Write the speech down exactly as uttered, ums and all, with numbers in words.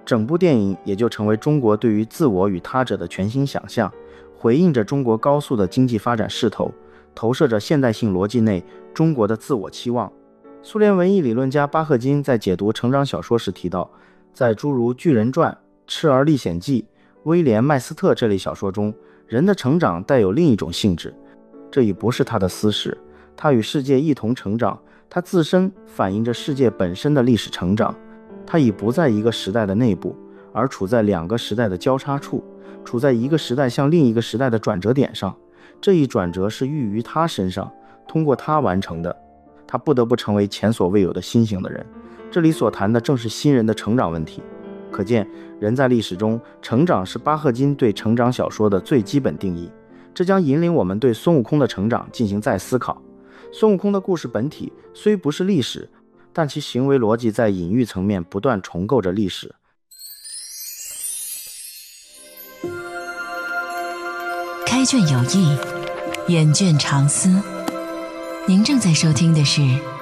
整部电影也就成为中国对于自我与他者的全新想象，回应着中国高速的经济发展势头，投射着现代性逻辑内中国的自我期望。苏联文艺理论家巴赫金在解读成长小说时提到，在诸如《巨人传》《赤儿历险记》《威廉·麦斯特》这类小说中，人的成长带有另一种性质，这已不是他的私事，他与世界一同成长，他自身反映着世界本身的历史成长，他已不在一个时代的内部，而处在两个时代的交叉处，处在一个时代向另一个时代的转折点上，这一转折是寓于他身上，通过他完成的，他不得不成为前所未有的新型的人。这里所谈的正是新人的成长问题。可见，人在历史中成长是巴赫金对成长小说的最基本定义。这将引领我们对孙悟空的成长进行再思考。孙悟空的故事本体虽不是历史，但其行为逻辑在隐喻层面不断重构着历史。 开卷有益，眼卷长思。您正在收听的是